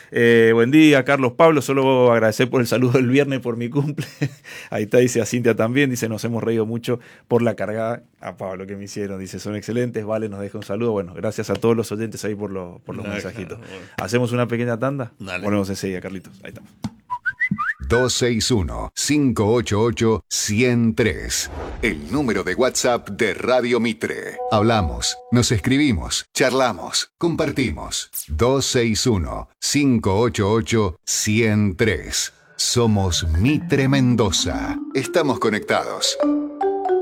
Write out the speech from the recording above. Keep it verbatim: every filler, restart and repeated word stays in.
Eh, buen día, Carlos Pablo. Solo agradecer por el saludo del viernes por mi cumple. Ahí está, dice a Cintia también. Dice, nos hemos reído mucho por la cargada a Pablo que me hicieron. Dice, son excelentes. Vale, nos deja un saludo. Bueno, gracias a todos los oyentes ahí por, lo, por los no, mensajitos. Claro, bueno. Hacemos una pequeña tanda. Dale. Volvemos enseguida, Carlitos. Ahí estamos. dos seis uno, cinco ocho ocho, uno cero tres. El número de WhatsApp de Radio Mitre. Hablamos, nos escribimos, charlamos, compartimos. dos seis uno, cinco ocho ocho, uno cero tres. Somos Mitre Mendoza. Estamos conectados.